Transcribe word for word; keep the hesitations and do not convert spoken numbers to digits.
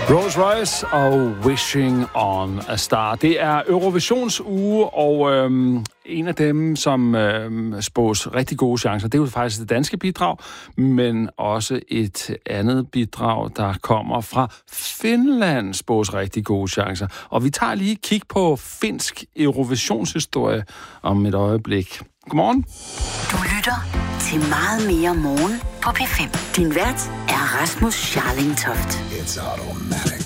Rolls Royce og Wishing on a Star. Det er Eurovisions uge, og øhm, en af dem, som øhm, spås rigtig gode chancer, det er jo faktisk det danske bidrag, men også et andet bidrag, der kommer fra Finland, spås rigtig gode chancer. Og vi tager lige et kig på finsk Eurovisionshistorie om et øjeblik. Godmorgen. Du lytter til Meget mere morgen på P fem. Din vært er Rasmus Scharling Toft. It's automatic.